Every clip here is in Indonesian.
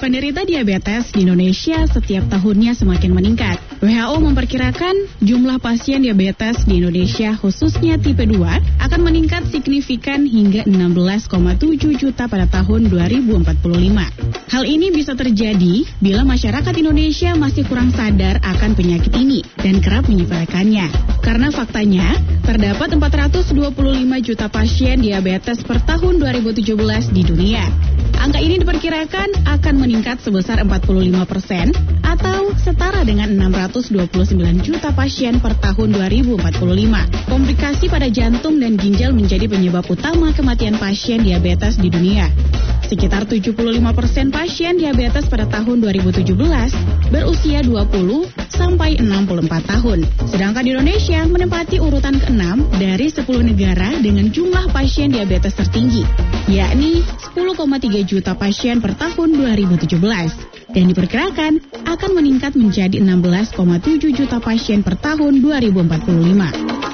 penderita diabetes di Indonesia setiap tahunnya semakin meningkat. WHO memperkirakan jumlah pasien diabetes di Indonesia khususnya tipe 2 akan meningkat signifikan hingga 16,7 juta pada tahun 2045. Hal ini bisa terjadi bila masyarakat Indonesia masih kurang sadar akan penyakit ini dan kerap menyepelekannya. Karena faktanya, terdapat 425 juta pasien diabetes per tahun 2017 di dunia. Angka ini diperkirakan akan meningkat sebesar 45% atau setara dengan 629 juta pasien per tahun 2045. Komplikasi pada jantung dan ginjal menjadi penyebab utama kematian pasien diabetes di dunia. Sekitar 75% pasien diabetes pada tahun 2017 berusia 20 sampai 64 tahun. Sedangkan Indonesia menempati urutan ke-6 dari 10 negara dengan jumlah pasien diabetes tertinggi, yakni 10,3 juta pasien per tahun 2017 dan diperkirakan akan meningkat menjadi 16,7 juta pasien per tahun 2045.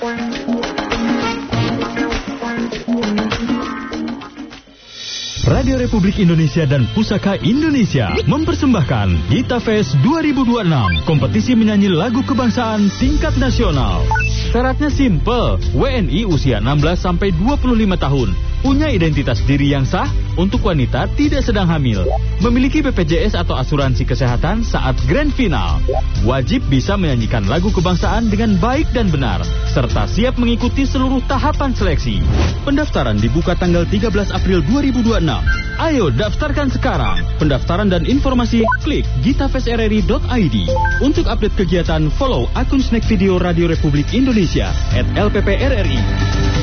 Radio Republik Indonesia dan Pusaka Indonesia mempersembahkan Gita Fest 2026, kompetisi menyanyi lagu kebangsaan tingkat nasional. Syaratnya simple, WNI usia 16 sampai 25 tahun, punya identitas diri yang sah, untuk wanita tidak sedang hamil, memiliki BPJS atau asuransi kesehatan saat grand final, wajib bisa menyanyikan lagu kebangsaan dengan baik dan benar, serta siap mengikuti seluruh tahapan seleksi. Pendaftaran dibuka tanggal 13 April 2026. Ayo daftarkan sekarang. Pendaftaran dan informasi klik gitafestrri.id. Untuk update kegiatan, follow akun Snack Video Radio Republik Indonesia @LPPRRI.